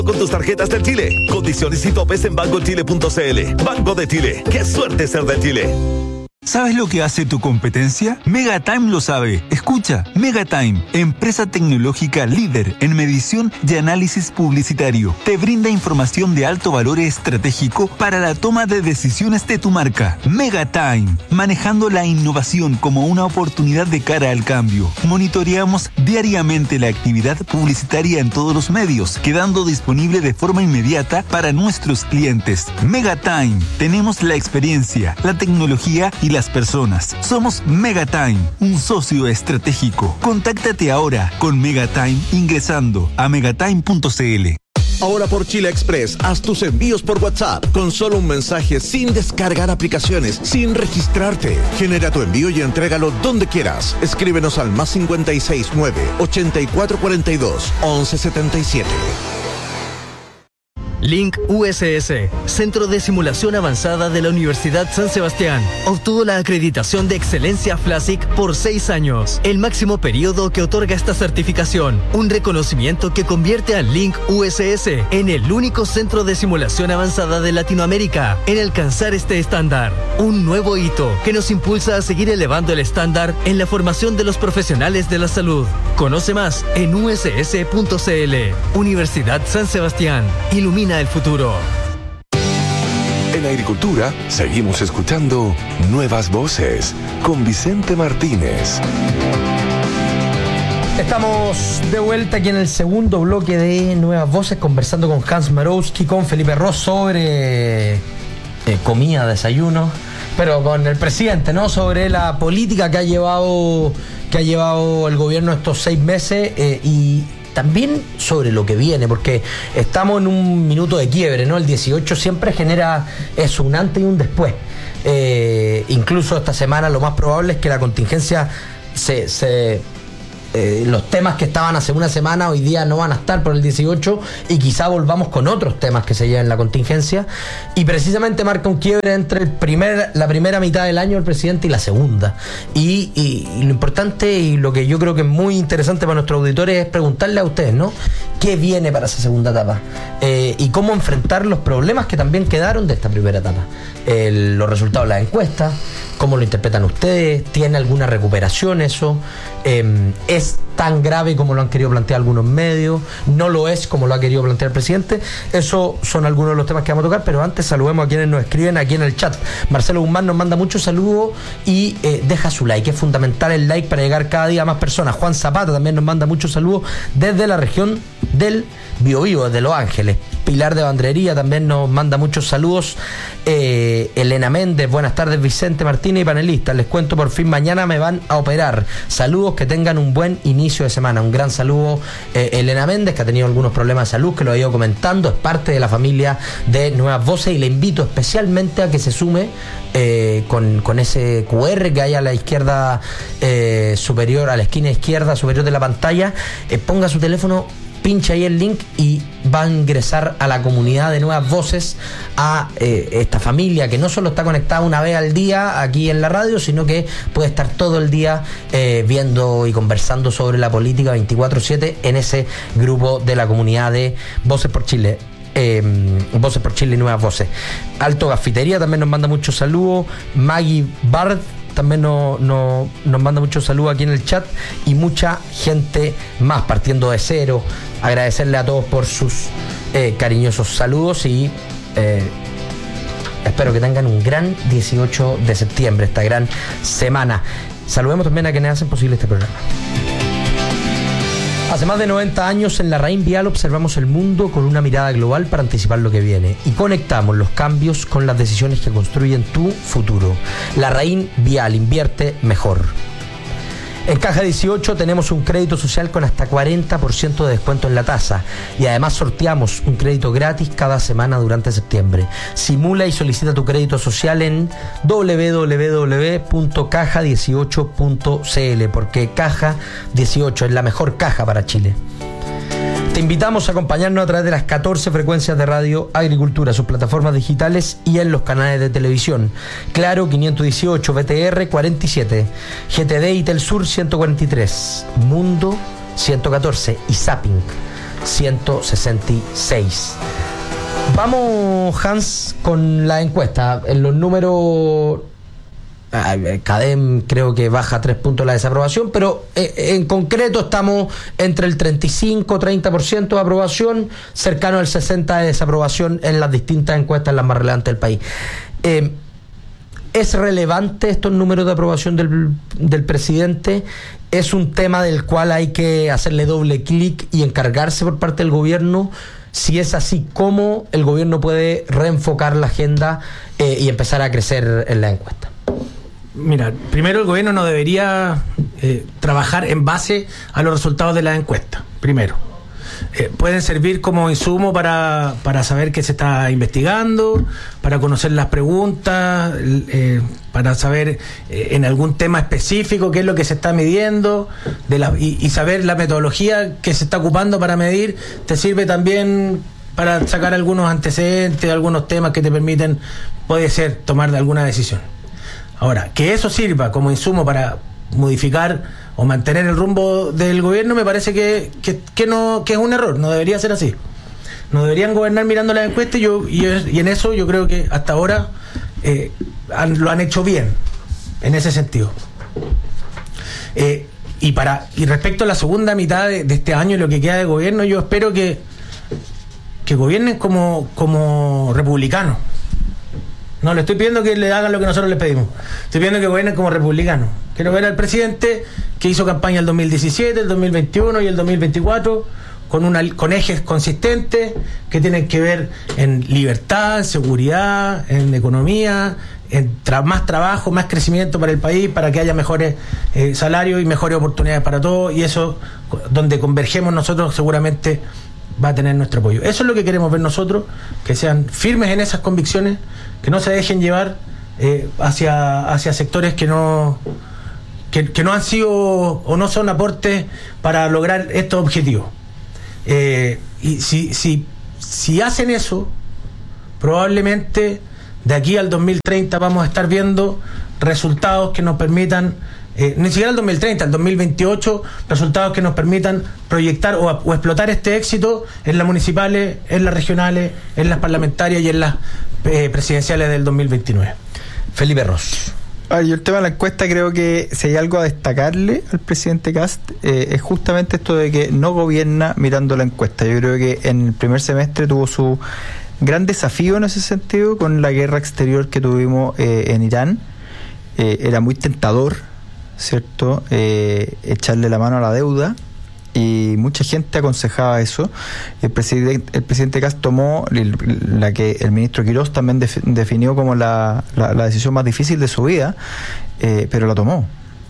con tus tarjetas del Chile. Condiciones y topes en bancochile.cl. Banco de Chile. ¡Qué suerte ser de Chile! ¿Sabes lo que hace tu competencia? Megatime lo sabe. Escucha, Megatime, empresa tecnológica líder en medición y análisis publicitario. Te brinda información de alto valor estratégico para la toma de decisiones de tu marca. Megatime, manejando la innovación como una oportunidad de cara al cambio. Monitoreamos diariamente la actividad publicitaria en todos los medios, quedando disponible de forma inmediata para nuestros clientes. Megatime, tenemos la experiencia, la tecnología y las personas. Somos Megatime, un socio estratégico. Contáctate ahora con Megatime ingresando a megatime.cl. Ahora por Chile Express, haz tus envíos por WhatsApp con solo un mensaje, sin descargar aplicaciones, sin registrarte. Genera tu envío y entrégalo donde quieras. Escríbenos al +569 8442 1177. Link USS, Centro de Simulación Avanzada de la Universidad San Sebastián, obtuvo la acreditación de excelencia FLASIC por 6 años, el máximo periodo que otorga esta certificación, un reconocimiento que convierte a Link USS en el único centro de simulación avanzada de Latinoamérica en alcanzar este estándar, un nuevo hito que nos impulsa a seguir elevando el estándar en la formación de los profesionales de la salud. Conoce más en uss.cl. Universidad San Sebastián, ilumina el futuro. En Agricultura seguimos escuchando Nuevas Voces con Vicente Martínez. Estamos de vuelta aquí en el segundo bloque de Nuevas Voces, conversando con Hans Marowski, con Felipe Ross sobre comida, desayuno, pero con el presidente, ¿no? Sobre la política que ha llevado el gobierno estos 6 meses y también sobre lo que viene, porque estamos en un minuto de quiebre, ¿no? El 18 siempre genera eso, un antes y un después. Incluso esta semana lo más probable es que la contingencia los temas que estaban hace una semana hoy día no van a estar por el 18 y quizá volvamos con otros temas que se lleven la contingencia, y precisamente marca un quiebre entre la primera mitad del año del presidente y la segunda, y lo importante y lo que yo creo que es muy interesante para nuestros auditores es preguntarle a ustedes, ¿no? ¿Qué viene para esa segunda etapa? Y cómo enfrentar los problemas que también quedaron de esta primera etapa. Los resultados de las encuestas, cómo lo interpretan ustedes, ¿tiene alguna recuperación eso? ¿Es tan grave como lo han querido plantear algunos medios? ¿No lo es como lo ha querido plantear el presidente? Esos son algunos de los temas que vamos a tocar, pero antes saludemos a quienes nos escriben aquí en el chat. Marcelo Guzmán nos manda muchos saludos y deja su like, es fundamental el like para llegar cada día a más personas. Juan Zapata también nos manda muchos saludos desde la región del Biobío, desde Los Ángeles. Pilar de Bandrería también nos manda muchos saludos. Elena Méndez, buenas tardes Vicente Martínez y panelistas, les cuento, por fin mañana me van a operar. Saludos, que tengan un buen inicio de semana. Un gran saludo, Elena Méndez, que ha tenido algunos problemas de salud, que lo ha ido comentando, es parte de la familia de Nuevas Voces, y le invito especialmente a que se sume con ese QR que hay a la izquierda superior, a la esquina izquierda superior de la pantalla, ponga su teléfono, pincha ahí el link y va a ingresar a la comunidad de Nuevas Voces, a esta familia que no solo está conectada una vez al día aquí en la radio, sino que puede estar todo el día viendo y conversando sobre la política 24/7 en ese grupo de la comunidad de Voces por Chile. Voces por Chile y Nuevas Voces. Alto Gafitería también nos manda muchos saludos. Maggie Bard también nos manda muchos saludos aquí en el chat, y mucha gente más partiendo de cero. Agradecerle a todos por sus cariñosos saludos y espero que tengan un gran 18 de septiembre, esta gran semana. Saludemos también a quienes hacen posible este programa. Hace más de 90 años en Larraín Vial observamos el mundo con una mirada global para anticipar lo que viene, y conectamos los cambios con las decisiones que construyen tu futuro. Larraín Vial, invierte mejor. En Caja 18 tenemos un crédito social con hasta 40% de descuento en la tasa, y además sorteamos un crédito gratis cada semana durante septiembre. Simula y solicita tu crédito social en www.caja18.cl, porque Caja 18 es la mejor caja para Chile. Te invitamos a acompañarnos a través de las 14 frecuencias de Radio Agricultura, sus plataformas digitales y en los canales de televisión. Claro 518, BTR 47, GTD y Telsur 143, Mundo 114 y Zapping 166. Vamos, Hans, con la encuesta. En los números, CADEM creo que baja 3 puntos la desaprobación, pero en concreto estamos entre el 35-30% de aprobación, cercano al 60% de desaprobación en las distintas encuestas, las más relevantes del país. ¿Es relevante estos números de aprobación del presidente? ¿Es un tema del cual hay que hacerle doble clic y encargarse por parte del gobierno? Si es así, ¿cómo el gobierno puede reenfocar la agenda y empezar a crecer en la encuesta? Mira, primero el gobierno no debería trabajar en base a los resultados de la encuesta, primero. Pueden servir como insumo para saber qué se está investigando, para conocer las preguntas, para saber en algún tema específico qué es lo que se está midiendo y saber la metodología que se está ocupando para medir. Te sirve también para sacar algunos antecedentes, algunos temas que te permiten, puede ser, tomar alguna decisión. Ahora, que eso sirva como insumo para modificar o mantener el rumbo del gobierno, me parece que es un error. No debería ser así. No deberían gobernar mirando las encuestas y en eso yo creo que hasta ahora lo han hecho bien en ese sentido. Y respecto a la segunda mitad de este año y lo que queda de gobierno, yo espero que gobiernen como republicanos. No le estoy pidiendo que le hagan lo que nosotros les pedimos. Estoy pidiendo que gobiernen como republicanos. Quiero ver al presidente que hizo campaña el 2017, el 2021 y el 2024 con ejes consistentes que tienen que ver en libertad, en seguridad, en economía, en más trabajo, más crecimiento para el país, para que haya mejores salarios y mejores oportunidades para todos. Y eso, donde convergemos nosotros, seguramente va a tener nuestro apoyo. Eso es lo que queremos ver nosotros, que sean firmes en esas convicciones, que no se dejen llevar hacia sectores que no han sido o no son aportes para lograr estos objetivos. Y si hacen eso, probablemente de aquí al 2030 vamos a estar viendo resultados que nos permitan, ni siquiera el 2030, el 2028, resultados que nos permitan proyectar o explotar este éxito en las municipales, en las regionales, en las parlamentarias y en las presidenciales del 2029. Felipe Ros. Yo el tema de la encuesta, creo que si hay algo a destacarle al presidente Kast es justamente esto de que no gobierna mirando la encuesta. Yo creo que en el primer semestre tuvo su gran desafío en ese sentido con la guerra exterior que tuvimos en Irán. Era muy tentador, ¿cierto? Echarle la mano a la deuda, y mucha gente aconsejaba eso. El presidente Kast tomó la que el ministro Quirós también definió como la decisión más difícil de su vida, pero la tomó.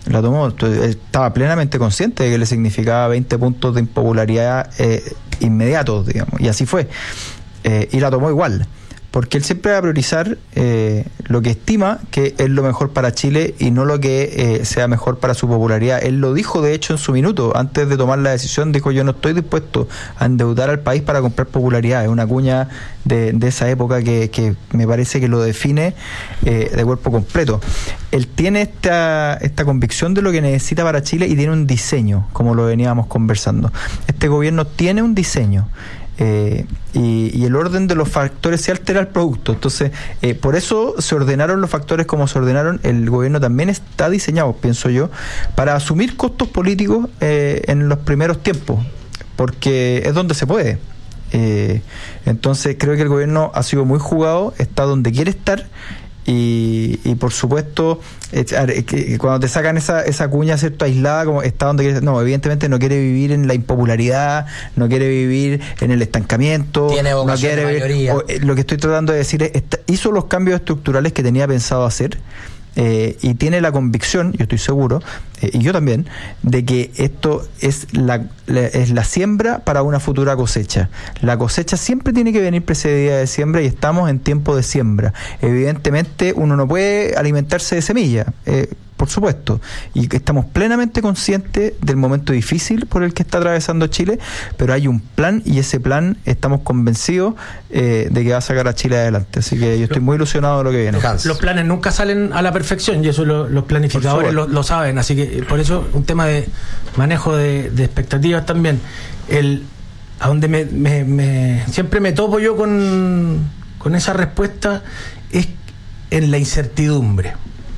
Estaba plenamente consciente de que le significaba 20 puntos de impopularidad inmediatos, digamos, y así fue. Y la tomó igual, porque él siempre va a priorizar lo que estima que es lo mejor para Chile y no lo que sea mejor para su popularidad. Él lo dijo, de hecho, en su minuto, antes de tomar la decisión, dijo: yo no estoy dispuesto a endeudar al país para comprar popularidad. Es una cuña de esa época que me parece que lo define de cuerpo completo. Él tiene esta convicción de lo que necesita para Chile y tiene un diseño, como lo veníamos conversando. Este gobierno tiene un diseño. Y el orden de los factores se altera el producto. Entonces, por eso se ordenaron los factores como se ordenaron. El gobierno también está diseñado, pienso yo, para asumir costos políticos en los primeros tiempos, porque es donde se puede. Entonces, creo que el gobierno ha sido muy jugado, está donde quiere estar. Y por supuesto, cuando te sacan esa cuña, ¿cierto?, aislada, como está donde quiere, no, evidentemente no quiere vivir en la impopularidad, no quiere vivir en el estancamiento, tiene vocación no quiere de mayoría. Lo que estoy tratando de decir es, hizo los cambios estructurales que tenía pensado hacer. Y tiene la convicción, yo estoy seguro, y yo también, de que esto es la siembra para una futura cosecha. La cosecha siempre tiene que venir precedida de siembra, y estamos en tiempo de siembra. Evidentemente uno no puede alimentarse de semilla, por supuesto, y estamos plenamente conscientes del momento difícil por el que está atravesando Chile, pero hay un plan, y ese plan estamos convencidos de que va a sacar a Chile adelante. Así que yo estoy muy ilusionado de lo que viene. Los planes nunca salen a la perfección, y eso los planificadores lo saben, así que por eso un tema de manejo de expectativas también. a donde siempre me topo yo con esa respuesta es en la incertidumbre.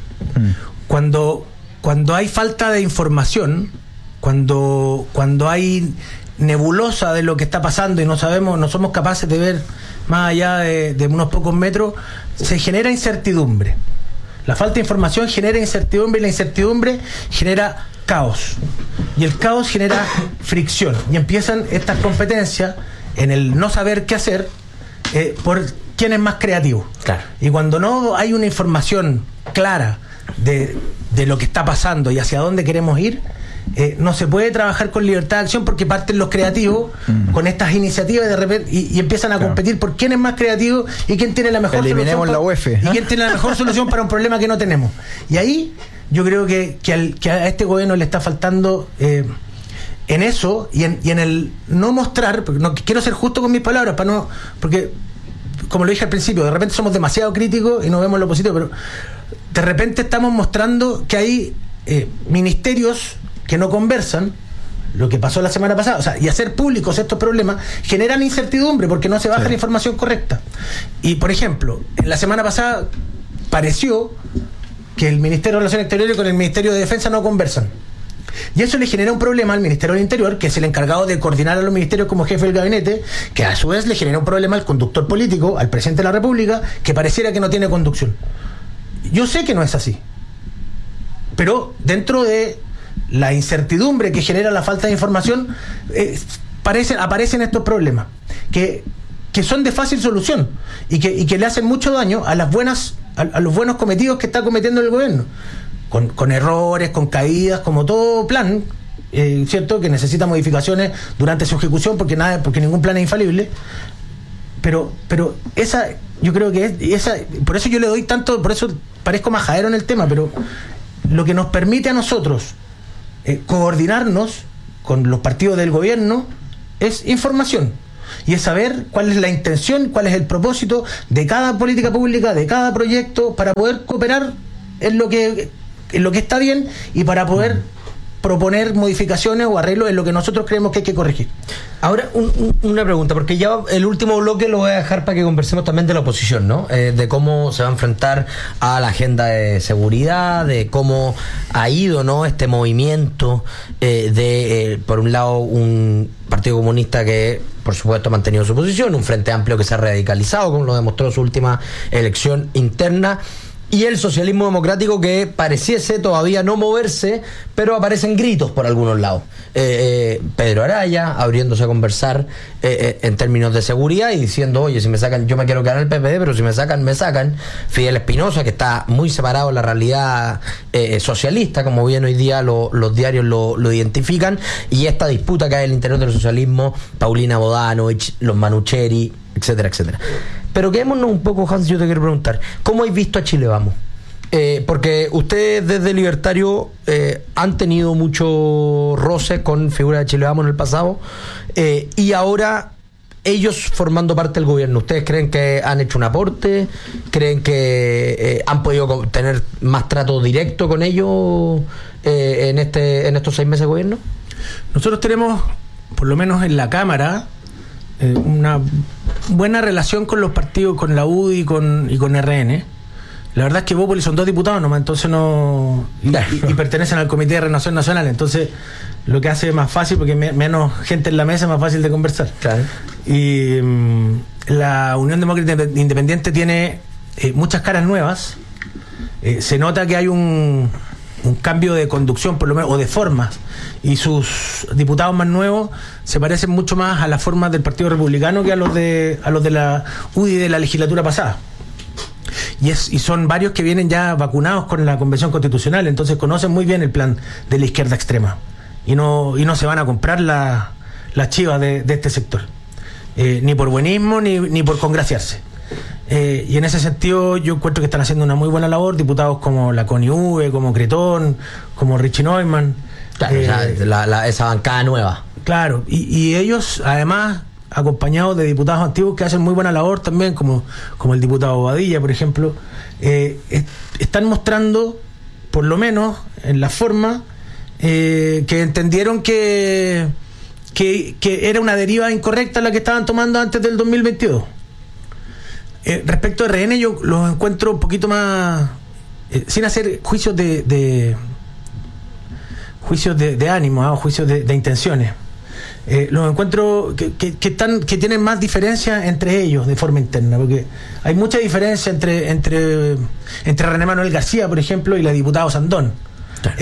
Cuando hay falta de información, cuando hay nebulosa de lo que está pasando y no somos capaces de ver más allá de unos pocos metros, se genera incertidumbre. La falta de información genera incertidumbre y la incertidumbre genera caos. Y el caos genera fricción. Y empiezan estas competencias en el no saber qué hacer por quién es más creativo. Claro. Y cuando no hay una información clara de lo que está pasando y hacia dónde queremos ir, no se puede trabajar con libertad de acción, porque parten los creativos con estas iniciativas de repente y empiezan a competir por quién es más creativo y quién tiene la mejor Eliminemos solución la UEF, y quién tiene la mejor solución para un problema que no tenemos. Y ahí yo creo que a este gobierno le está faltando en eso y en el no mostrar, porque no quiero ser justo con mis palabras, porque como lo dije al principio, de repente somos demasiado críticos y no vemos lo positivo, pero de repente estamos mostrando que hay ministerios que no conversan, lo que pasó la semana pasada, o sea, y hacer públicos estos problemas generan incertidumbre porque no se baja la información correcta. Y por ejemplo, en la semana pasada pareció que el Ministerio de Relaciones Exteriores con el Ministerio de Defensa no conversan. Y eso le genera un problema al Ministerio del Interior, que es el encargado de coordinar a los ministerios como jefe del gabinete, que a su vez le genera un problema al conductor político, al presidente de la República, que pareciera que no tiene conducción. Yo sé que no es así, pero dentro de la incertidumbre que genera la falta de información, aparecen estos problemas que son de fácil solución y que le hacen mucho daño a los buenos cometidos que está cometiendo el gobierno, con errores, con caídas, como todo plan, cierto, que necesita modificaciones durante su ejecución, porque ningún plan es infalible. Pero esa, yo creo que por eso yo le doy tanto, por eso parezco majadero en el tema, pero lo que nos permite a nosotros coordinarnos con los partidos del gobierno es información, y es saber cuál es la intención, cuál es el propósito de cada política pública, de cada proyecto, para poder cooperar en lo que está bien y para poder proponer modificaciones o arreglos en lo que nosotros creemos que hay que corregir. Ahora, una pregunta, porque ya el último bloque lo voy a dejar para que conversemos también de la oposición, ¿no? De cómo se va a enfrentar a la agenda de seguridad, de cómo ha ido, ¿no?, este movimiento por un lado, un Partido Comunista que, por supuesto, ha mantenido su posición, un Frente Amplio que se ha radicalizado, como lo demostró su última elección interna, y el socialismo democrático que pareciese todavía no moverse, pero aparecen gritos por algunos lados. Pedro Araya abriéndose a conversar en términos de seguridad y diciendo, oye, si me sacan, yo me quiero quedar en el PPD, pero si me sacan, me sacan. Fidel Espinosa, que está muy separado de la realidad socialista, como bien hoy día los diarios lo identifican, y esta disputa que hay en el interior del socialismo, Paulina Bodanovich, los Manucheri, etcétera, etcétera. Pero quedémonos un poco, Hans, yo te quiero preguntar, ¿cómo habéis visto a Chile Vamos? Porque ustedes desde Libertario han tenido mucho roce con figuras de Chile Vamos en el pasado, y ahora ellos formando parte del gobierno, ¿ustedes creen que han hecho un aporte? ¿Creen que han podido tener más trato directo con ellos en estos 6 meses de gobierno? Nosotros tenemos, por lo menos en la Cámara, una buena relación con los partidos, con la UDI y con RN. La verdad es que Bópoli son 2 diputados nomás, entonces no. Y pertenecen al Comité de Renovación Nacional, entonces lo que hace más fácil, porque menos gente en la mesa, es más fácil de conversar. Claro. Y la Unión Demócrata Independiente tiene muchas caras nuevas. Se nota que hay un cambio de conducción, por lo menos, o de formas, y sus diputados más nuevos se parecen mucho más a las formas del Partido Republicano que a los de la UDI de la legislatura pasada. Y son varios que vienen ya vacunados con la Convención Constitucional, entonces conocen muy bien el plan de la izquierda extrema y no se van a comprar las chivas de este sector, ni por buenismo ni por congraciarse. Y en ese sentido yo encuentro que están haciendo una muy buena labor diputados como la Connie Uve, como Cretón, como Richie Neumann. Claro, esa bancada nueva. Claro, y ellos además acompañados de diputados antiguos que hacen muy buena labor también, como el diputado Bobadilla, por ejemplo, están mostrando, por lo menos en la forma, que entendieron que que era una deriva incorrecta la que estaban tomando antes del 2022. Respecto a RN, yo los encuentro un poquito más, sin hacer juicios de ánimo, o juicios de intenciones. Los encuentro que tienen más diferencias entre ellos de forma interna, porque hay mucha diferencia entre René Manuel García, por ejemplo, y la diputada Sandón, claro.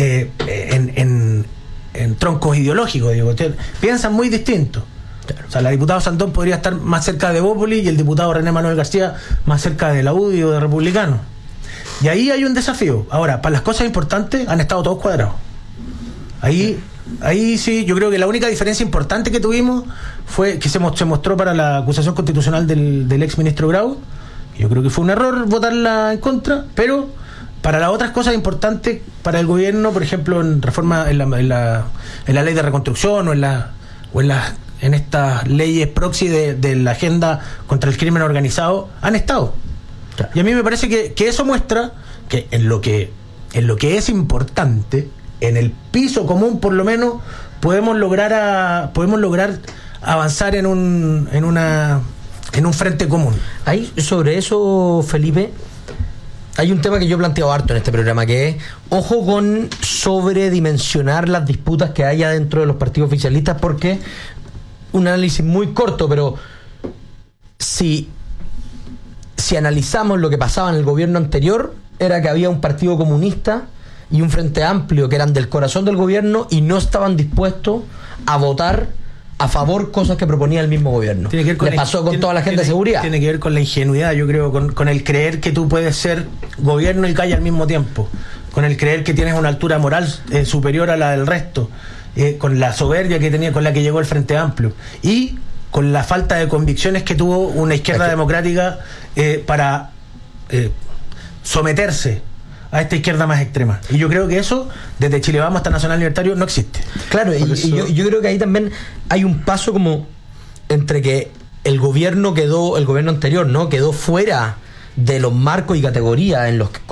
En troncos ideológicos, digo, piensan muy distintos. Claro. O sea, la diputada Sandón podría estar más cerca de Bópoli y el diputado René Manuel García más cerca de la UDI o de Republicano. Y ahí hay un desafío. Ahora, para las cosas importantes han estado todos cuadrados. Ahí sí, yo creo que la única diferencia importante que tuvimos fue que se mostró para la acusación constitucional del ex ministro Grau. Yo creo que fue un error votarla en contra, pero para las otras cosas importantes para el gobierno, por ejemplo, en reforma en la ley de reconstrucción o en estas leyes proxy de la agenda contra el crimen organizado, han estado. Y a mí me parece que eso muestra que en lo que es importante, en el piso común por lo menos, podemos lograr avanzar en un frente común. Ahí, sobre eso, Felipe, hay un tema que yo he planteado harto en este programa, que es ojo con sobredimensionar las disputas que haya dentro de los partidos oficialistas, porque un análisis muy corto, pero si analizamos lo que pasaba en el gobierno anterior, era que había un partido comunista y un Frente Amplio que eran del corazón del gobierno y no estaban dispuestos a votar a favor cosas que proponía el mismo gobierno. Le pasó con toda la gente de seguridad. Tiene que ver con la ingenuidad, yo creo, con el creer que tú puedes ser gobierno y calle al mismo tiempo, con el creer que tienes una altura moral superior a la del resto, con la soberbia con la que llegó el Frente Amplio y con la falta de convicciones que tuvo una izquierda democrática para someterse a esta izquierda más extrema. Y yo creo que eso, desde Chile Vamos hasta Nacional Libertario, no existe. Claro, y yo creo que ahí también hay un paso como entre que el gobierno anterior, ¿no?, quedó fuera de los marcos y categorías en los que